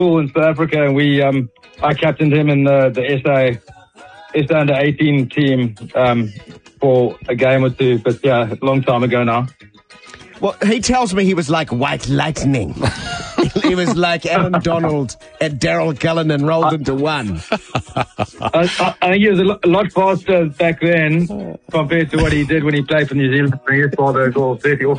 school in South Africa, and I captained him in the SA under 18 team for a game or two. But yeah, a long time ago now. Well, he tells me he was like White Lightning. He was like Alan Donald and Daryl Cullinan rolled into one. I think he was a lot faster back then compared to what he did when he played for New Zealand. His father was all 30